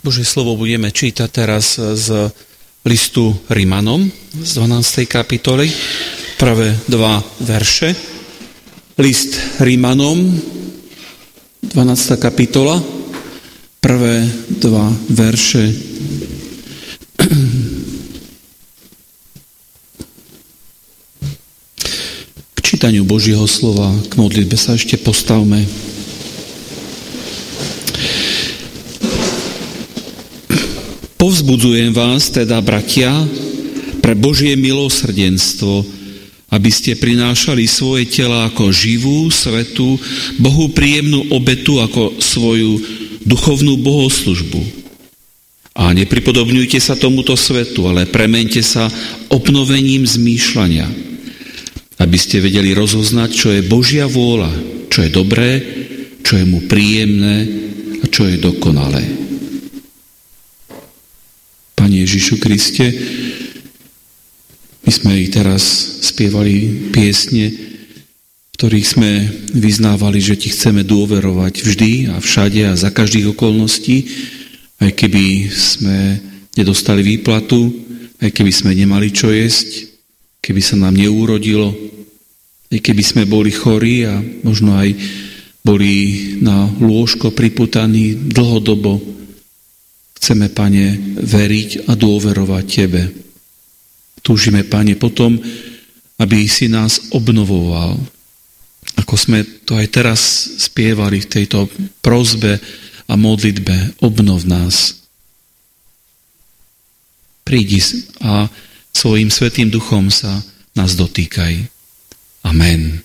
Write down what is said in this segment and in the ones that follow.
Božie slovo budeme čítať teraz z listu Rimanom z 12. kapitoly, prvé 2 verše. List Rimanom, 12. kapitola, prvé 2 verše. K čítaniu Božieho slova, k modlitbe sa ešte postavme. Povzbudzujem vás teda, bratia, pre Božie milosrdenstvo, aby ste prinášali svoje tela ako živú, svätú, Bohu príjemnú obetu ako svoju duchovnú bohoslužbu. A nepripodobňujte sa tomuto svetu, ale premeňte sa obnovením zmýšľania, aby ste vedeli rozoznať, čo je Božia vôľa, čo je dobré, čo je mu príjemné a čo je dokonalé. Pane Ježišu Kriste, my sme i teraz spievali piesne, v ktorých sme vyznávali, že Ti chceme dôverovať vždy a všade a za každých okolností, aj keby sme nedostali výplatu, aj keby sme nemali čo jesť, keby sa nám neúrodilo, aj keby sme boli chorí a možno aj boli na lôžko priputaní dlhodobo. Chceme, Pane, veriť a dôverovať Tebe. Túžime, Pane, potom, aby si nás obnovoval. Ako sme to aj teraz spievali v tejto prosbe a modlitbe, obnov nás. Prídi a svojím Svätým Duchom sa nás dotýkaj. Amen.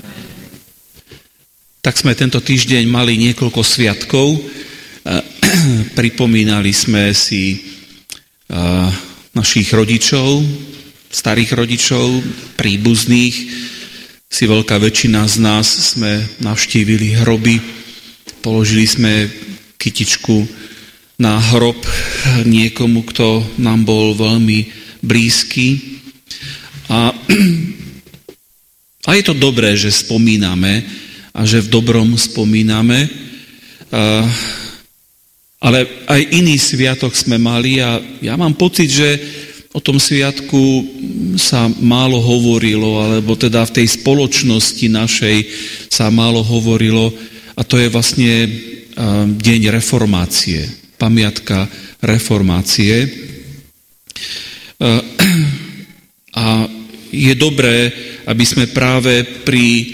Tak sme tento týždeň mali niekoľko sviatkov. Pripomínali sme si našich rodičov, starých rodičov, príbuzných. Si veľká väčšina z nás sme navštívili hroby, položili sme kytičku na hrob niekomu, kto nám bol veľmi blízky. A je to dobré, že spomíname a že v dobrom spomíname. Ale aj iný sviatok sme mali a ja mám pocit, že o tom sviatku sa málo hovorilo, alebo teda v tej spoločnosti našej sa málo hovorilo, a to je vlastne deň reformácie, pamiatka reformácie. A je dobré, aby sme práve pri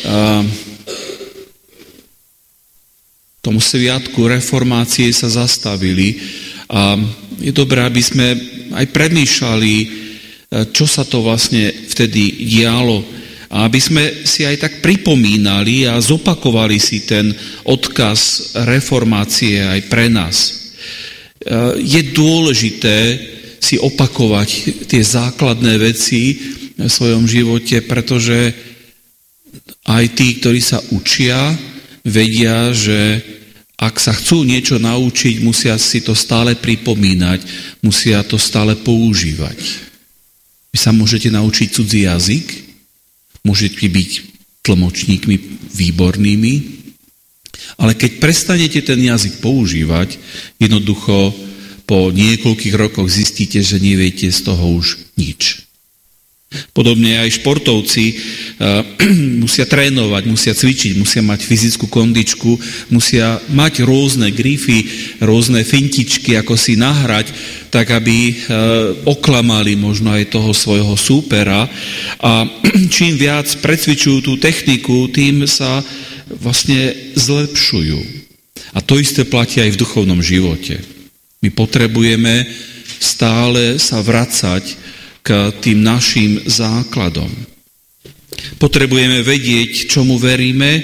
tomu sviatku reformácie sa zastavili a je dobré, aby sme aj premýšľali, čo sa to vlastne vtedy dialo a aby sme si aj tak pripomínali a zopakovali si ten odkaz reformácie aj pre nás. Je dôležité si opakovať tie základné veci v svojom živote, pretože aj tí, ktorí sa učia, vedia, že ak sa chcú niečo naučiť, musia si to stále pripomínať, musia to stále používať. Vy sa môžete naučiť cudzí jazyk, môžete byť tlmočníkmi výbornými, ale keď prestanete ten jazyk používať, jednoducho po niekoľkých rokoch zistíte, že neviete z toho už nič. Podobne aj športovci musia trénovať, musia cvičiť, musia mať fyzickú kondičku, musia mať rôzne grify, rôzne fintičky, ako si nahrať, tak aby oklamali možno aj toho svojho súpera. A čím viac precvičujú tú techniku, tým sa vlastne zlepšujú. A to isté platí aj v duchovnom živote. My potrebujeme stále sa vracať k tým našim základom. Potrebujeme vedieť, čomu veríme,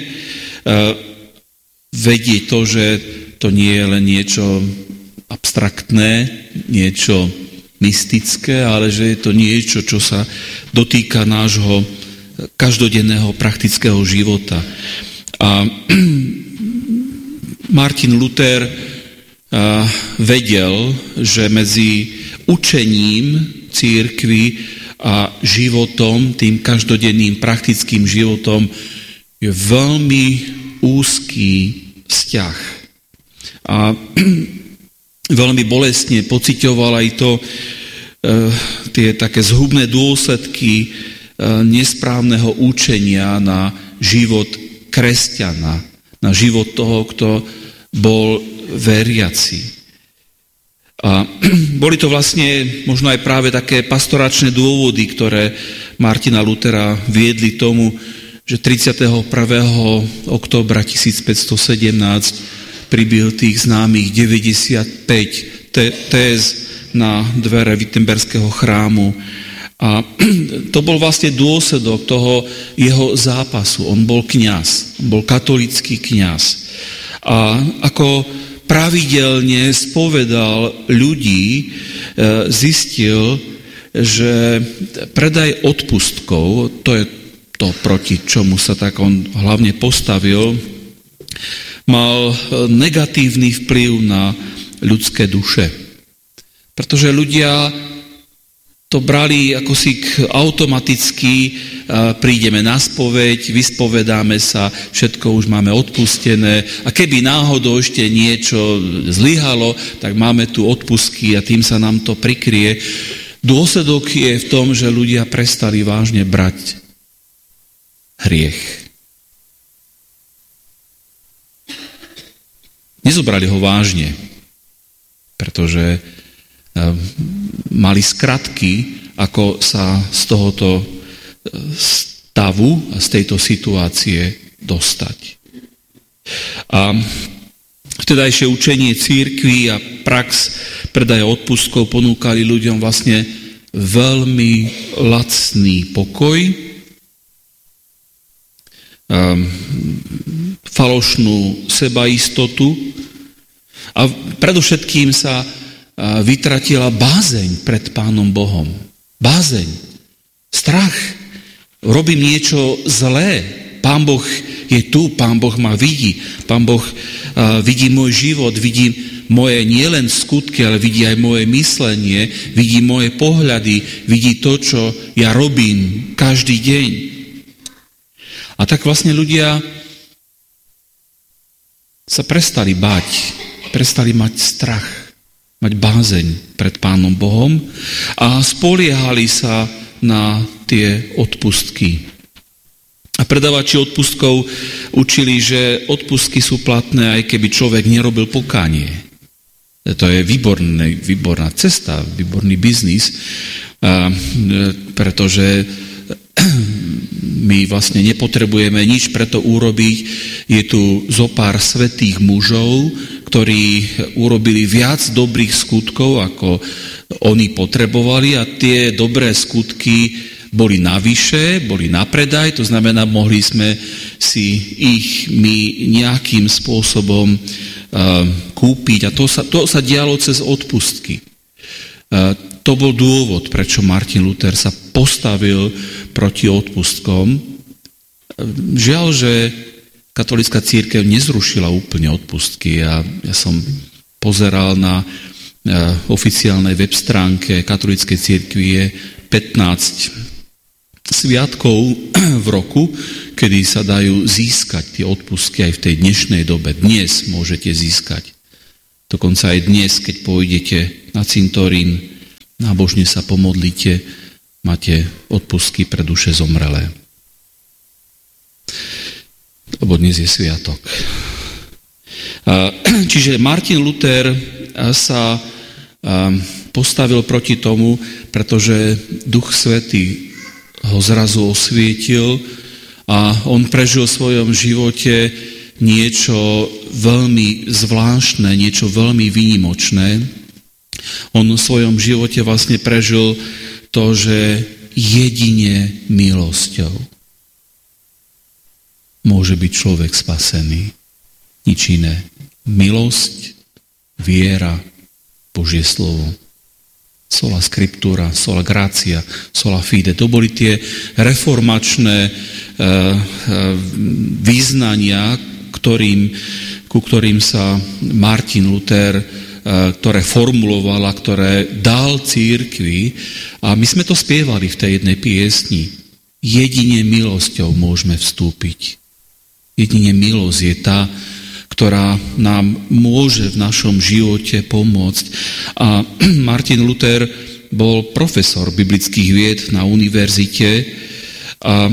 vedieť to, že to nie je len niečo abstraktné, niečo mystické, ale že je to niečo, čo sa dotýka nášho každodenného praktického života. A Martin Luther vedel, že medzi učením cirkvi a životom, tým každodenným praktickým životom je veľmi úzký vzťah. A veľmi bolestne pociťoval aj to, tie také zhubné dôsledky nesprávneho učenia na život kresťana, na život toho, kto bol veriaci. A boli to vlastne možno aj práve také pastoračné dôvody, ktoré Martina Lutera viedli tomu, že 31. októbra 1517 pribil tých známych 95 téz na dvere Wittenberského chrámu. A to bol vlastne dôsledok toho jeho zápasu. On bol kňaz, on bol katolícky kňaz. A ako pravidelne spovedal ľudí, zistil, že predaj odpustkov, to je to, proti čomu sa tak on hlavne postavil, mal negatívny vplyv na ľudské duše. Pretože ľudia to brali ako si automaticky, prídeme na spoveď, vyspovedáme sa, všetko už máme odpustené a keby náhodou ešte niečo zlyhalo, tak máme tu odpustky a tým sa nám to prikrie. Dôsledok je v tom, že ľudia prestali vážne brať hriech. Nezobrali ho vážne, pretože mali skratky, ako sa z tohoto stavu a z tejto situácie dostať. A vtedajšie učenie cirkvi a prax predaja odpustkov ponúkali ľuďom vlastne veľmi lacný pokoj, falošnú sebaistotu a predovšetkým sa vytratila bázeň pred Pánom Bohom. Bázeň, strach. Robím niečo zlé. Pán Boh je tu, Pán Boh ma vidí. Pán Boh vidí môj život, vidí moje nielen skutky, ale vidí aj moje myslenie, vidí moje pohľady, vidí to, čo ja robím každý deň. A tak vlastne ľudia sa prestali báť, prestali mať strach, mať bázeň pred Pánom Bohom a spoliehali sa na tie odpustky. A predávači odpustkov učili, že odpustky sú platné, aj keby človek nerobil pokánie. To je výborná cesta, výborný biznis, pretože my vlastne nepotrebujeme nič preto urobiť. Je tu zopár svätých mužov, ktorí urobili viac dobrých skutkov, ako oni potrebovali, a tie dobré skutky boli navyše, boli na predaj, to znamená, mohli sme si ich my nejakým spôsobom kúpiť, a to sa dialo cez odpustky. To bol dôvod, prečo Martin Luther sa postavil proti odpustkom. Žiaľ, že katolícka cirkev nezrušila úplne odpustky. Ja som pozeral na oficiálnej web stránke katolíckej cirkvi, je 15 sviatkov v roku, kedy sa dajú získať tie odpustky aj v tej dnešnej dobe. Dnes môžete získať. Dokonca aj dnes, keď pôjdete na cintorín, nábožne sa pomodlíte, máte odpustky pre duše zomrelé. Lebo dnes je sviatok. Čiže Martin Luther sa postavil proti tomu, pretože Duch Svätý ho zrazu osvietil a on prežil v svojom živote niečo veľmi zvláštne, niečo veľmi výnimočné. On v svojom živote vlastne prežil to, že jedine milosťou môže byť človek spasený. Nič iné. Milosť, viera, Božie slovo. Sola scriptura, sola gratia, sola fide. To boli tie reformačné význania, ku ktorým sa Martin Luther, ktoré formuloval a ktoré dal cirkvi. A my sme to spievali v tej jednej piesni. Jedine milosťou môžeme vstúpiť. Jedine milosť je tá, ktorá nám môže v našom živote pomôcť. A Martin Luther bol profesor biblických vied na univerzite a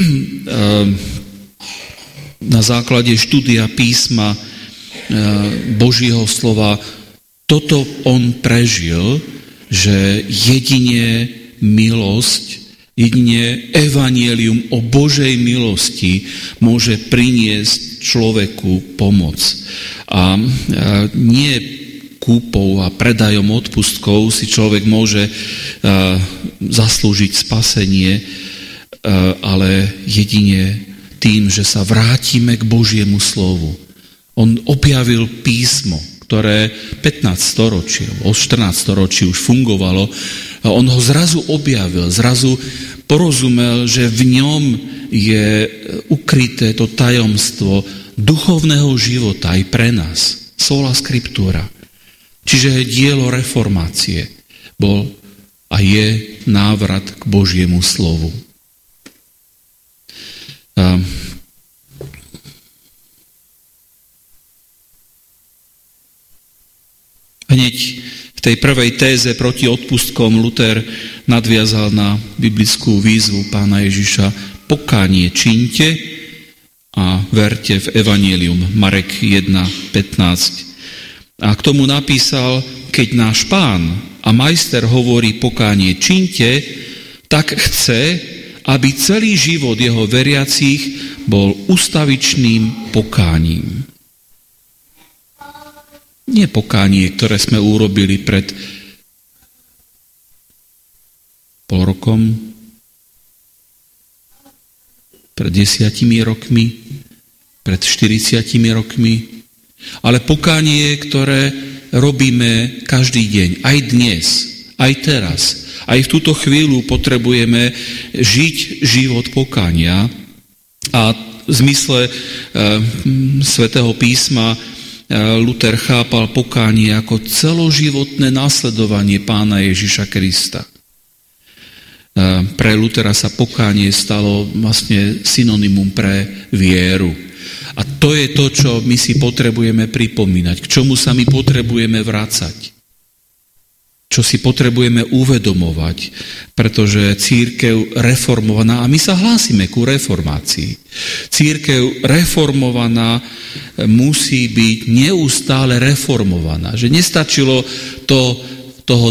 na základe štúdia písma Božieho slova toto on prežil, že jedine milosť, jedine evanjelium o Božej milosti môže priniesť človeku pomoc. A nie kúpou a predajom odpustkov si človek môže zaslúžiť spasenie, ale jedine tým, že sa vrátime k Božiemu slovu. On objavil písmo, ktoré 15 storočí, od 14 storočí už fungovalo. A on ho zrazu objavil, zrazu porozumel, že v ňom je ukryté to tajomstvo duchovného života aj pre nás. Sola scriptura. Čiže dielo reformácie bol a je návrat k Božiemu slovu. Hneď v tej prvej téze proti odpustkom Luther nadviazal na biblickú výzvu Pána Ježiša: pokánie čiňte a verte v evanjelium. Marek 1.15. A k tomu napísal: keď náš Pán a majster hovorí pokánie čiňte, tak chce, aby celý život jeho veriacich bol ustavičným pokáním. Nie pokánie, ktoré sme urobili pred pol rokom, pred 10 rokmi, pred 40 rokmi, ale pokánie, ktoré robíme každý deň, aj dnes, aj teraz. Aj v túto chvíľu potrebujeme žiť život pokánia a v zmysle Svätého písma Luther chápal pokánie ako celoživotné nasledovanie Pána Ježiša Krista. Pre Luthera sa pokánie stalo vlastne synonymum pre vieru. A to je to, čo my si potrebujeme pripomínať, k čomu sa my potrebujeme vracať, čo si potrebujeme uvedomovať, pretože cirkev reformovaná, a my sa hlásime ku reformácii, cirkev reformovaná musí byť neustále reformovaná. Že nestačilo toho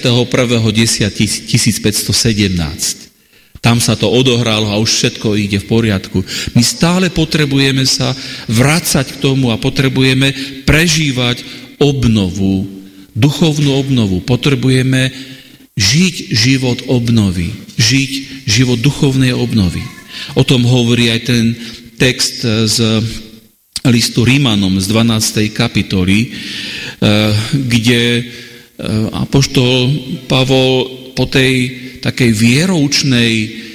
31.10.1517. Tam sa to odohralo a už všetko ide v poriadku. My stále potrebujeme sa vracať k tomu a potrebujeme prežívať obnovu, duchovnú obnovu. Potrebujeme žiť život obnovy, žiť život duchovnej obnovy. O tom hovorí aj ten text z listu Rímanom z 12. kapitoly, kde apoštol Pavol po tej takej vieroučnej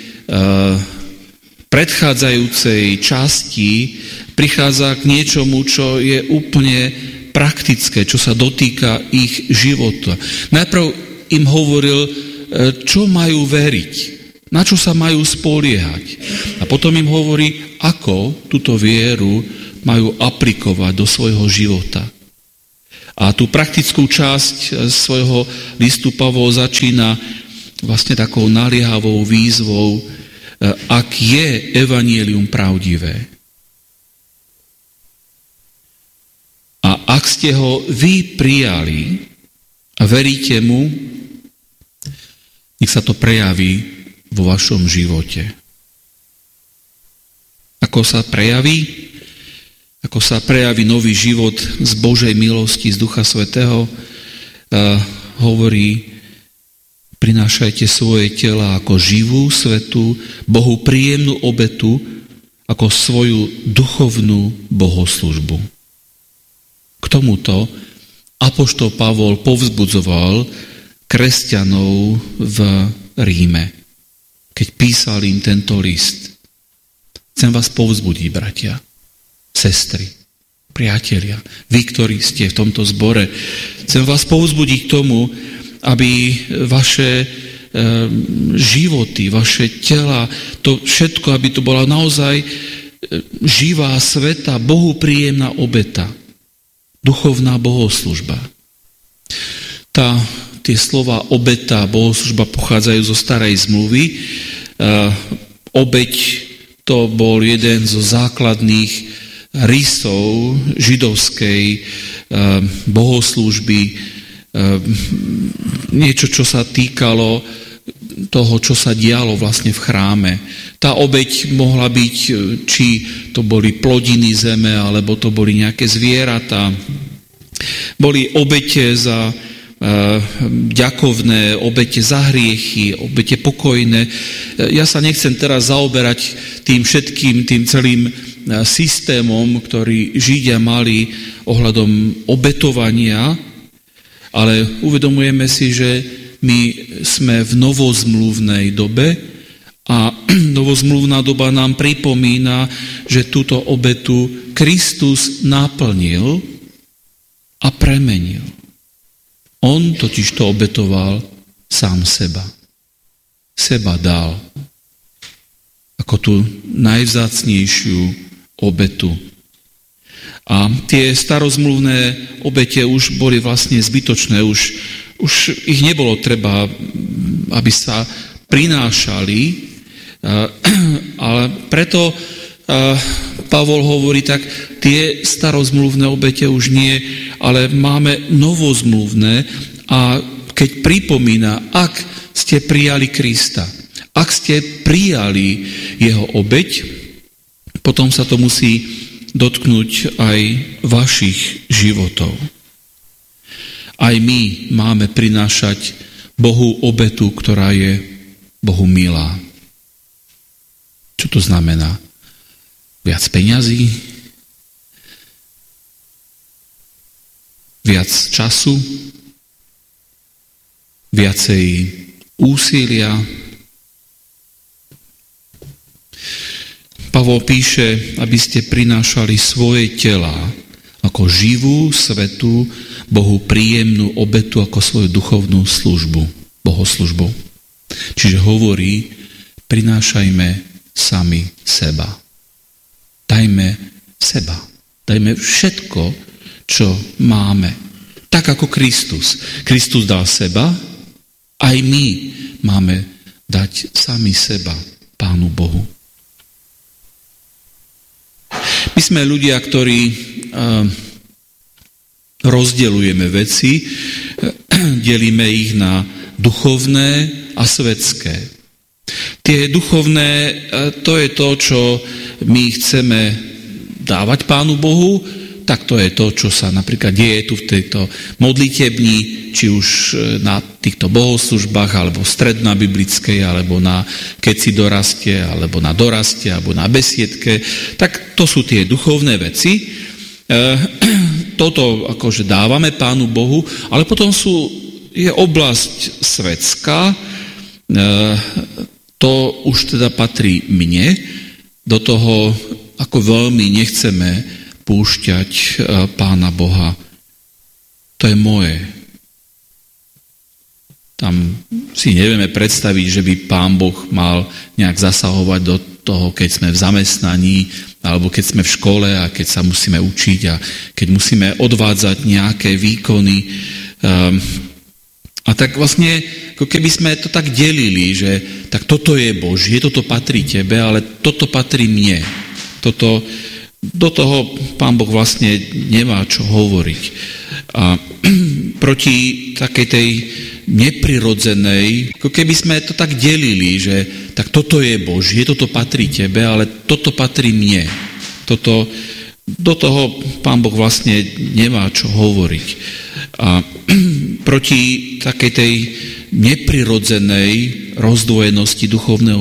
predchádzajúcej časti prichádza k niečomu, čo je úplne praktické, čo sa dotýka ich života. Najprv im hovoril, čo majú veriť, na čo sa majú spoliehať. A potom im hovorí, ako túto vieru majú aplikovať do svojho života. A tú praktickú časť svojho listu Pavol začína vlastne takou naliehavou výzvou, ak je evanjelium pravdivé. A ak ste ho vy prijali a veríte mu, nech sa to prejaví vo vašom živote. Ako sa prejaví? Ako sa prejaví nový život z Božej milosti, z Ducha Svätého, hovorí: prinášajte svoje tela ako živú, svätú, Bohu príjemnú obetu, ako svoju duchovnú bohoslužbu. K tomuto apoštol Pavol povzbudzoval kresťanov v Ríme, keď písal im tento list. Chcem vás povzbudiť, bratia, sestry, priatelia, vy, ktorí ste v tomto zbore, chcem vás povzbudiť k tomu, aby vaše životy, vaše tela, to všetko, aby to bola naozaj živá, svätá, Bohu príjemná obeta, duchovná bohoslužba. Tie slova obeta, bohoslužba pochádzajú zo starej zmluvy. Obeť to bol jeden zo základných rysov židovskej bohoslužby, niečo, čo sa týkalo toho, čo sa dialo vlastne v chráme. Tá obeť mohla byť, či to boli plodiny zeme, alebo to boli nejaké zvieratá. Boli obete za ďakovné, obete za hriechy, obete pokojné. Ja sa nechcem teraz zaoberať tým všetkým, tým celým systémom, ktorý Židia mali ohľadom obetovania, ale uvedomujeme si, že my sme v novozmluvnej dobe a novozmluvná doba nám pripomína, že túto obetu Kristus naplnil a premenil. On totiž to obetoval sám seba. Seba dal ako tú najvzácnejšiu obetu. A tie starozmluvné obete už boli vlastne zbytočné, už ich nebolo treba, aby sa prinášali, ale preto Pavol hovorí tak, tie starozmluvné obete už nie, ale máme novozmluvné a keď pripomína, ak ste prijali Krista, ak ste prijali jeho obeť, potom sa to musí dotknúť aj vašich životov. Aj my máme prinášať Bohu obetu, ktorá je Bohu milá. Čo to znamená? Viac peňazí? Viac času? Viacej úsilia? Pavol píše, aby ste prinášali svoje telá ako živú, svätú, Bohu príjemnú obetu ako svoju duchovnú službu, bohoslužbu. Čiže hovorí, prinášajme sami seba. Dajme seba. Dajme všetko, čo máme. Tak ako Kristus. Kristus dal seba, aj my máme dať sami seba Pánu Bohu. My sme ľudia, ktorí rozdeľujeme veci, delíme ich na duchovné a svetské. Tie duchovné, to je to, čo my chceme dávať Pánu Bohu, tak to je to, čo sa napríklad deje tu v tejto modlitebni, či už na týchto bohoslužbách, alebo v stredná biblickej, alebo na keď si dorastie, alebo na dorastie, alebo na besiedke. Tak to sú tie duchovné veci. Toto akože dávame Pánu Bohu, ale potom je oblasť svetská, to už teda patrí mne, do toho ako veľmi nechceme púšťať Pána Boha. To je moje. Tam si nevieme predstaviť, že by Pán Boh mal nejak zasahovať do toho, keď sme v zamestnaní, alebo keď sme v škole a keď sa musíme učiť a keď musíme odvádzať nejaké výkony. A tak vlastne, ako keby sme to tak delili, že tak toto je Božie, toto patrí tebe, ale toto patrí mne. Do toho Pán Boh vlastne nemá čo hovoriť. A proti takej tej neprirodzenej, ako keby sme to tak delili, že tak toto je Božie, toto patrí tebe, ale toto patrí mne. Do toho Pán Boh vlastne nemá čo hovoriť. A proti takej tej neprirodzenej rozdvojenosti duchovného